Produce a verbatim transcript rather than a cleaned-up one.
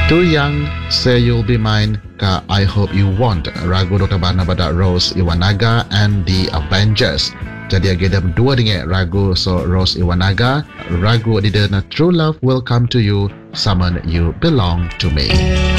Too Young, Say You'll Be Mine, ka I Hope You Won't, ragu do kabana pada Rose Iwanaga and the Avengers. Jadi agak ada dua dengan ragu so Rose Iwanaga, ragu di True Love Will Come to You, Someone You Belong to Me.